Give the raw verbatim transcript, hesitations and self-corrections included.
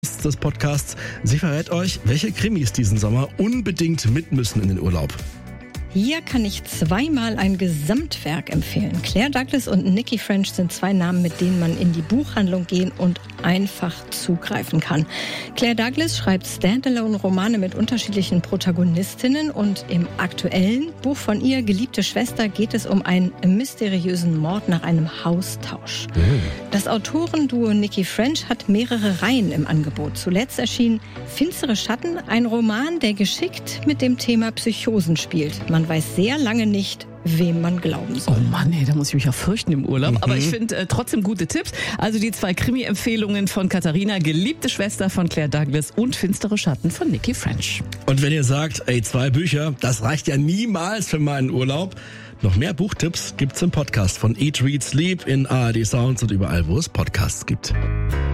des Podcasts. Sie verrät euch, welche Krimis diesen Sommer unbedingt mit müssen in den Urlaub. Hier kann ich zweimal ein Gesamtwerk empfehlen. Claire Douglas und Nikki French sind zwei Namen, mit denen man in die Buchhandlung gehen und einfach zugreifen kann. Claire Douglas schreibt Standalone-Romane mit unterschiedlichen Protagonistinnen und im aktuellen Buch von ihr, Geliebte Schwester, geht es um einen mysteriösen Mord nach einem Haustausch. Mhm. Das Autorenduo Nikki French hat mehrere Reihen im Angebot. Zuletzt erschien Finstere Schatten, ein Roman, der geschickt mit dem Thema Psychosen spielt. Man weiß sehr lange nicht, wem man glauben soll. Oh Mann, ey, da muss ich mich ja fürchten im Urlaub. Mhm. Aber ich finde äh, trotzdem gute Tipps. Also die zwei Krimi-Empfehlungen von Katharina, Geliebte Schwester von Claire Douglas und Finstere Schatten von Nikki French. Und wenn ihr sagt, ey, zwei Bücher, das reicht ja niemals für meinen Urlaub, noch mehr Buchtipps gibt's im Podcast von Eat, Read, Sleep in A R D Sounds und überall, wo es Podcasts gibt.